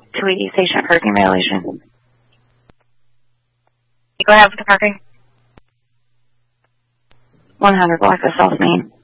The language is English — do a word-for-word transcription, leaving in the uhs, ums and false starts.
two eighty station parking violation. Go ahead with the parking. one hundred block of South Main.